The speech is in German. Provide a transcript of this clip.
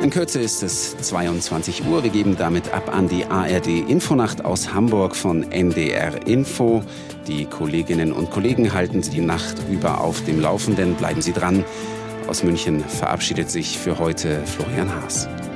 In Kürze ist es 22 Uhr. Wir geben damit ab an die ARD Infonacht aus Hamburg von NDR Info. Die Kolleginnen und Kollegen halten Sie die Nacht über auf dem Laufenden. Bleiben Sie dran. Aus München verabschiedet sich für heute Florian Haas.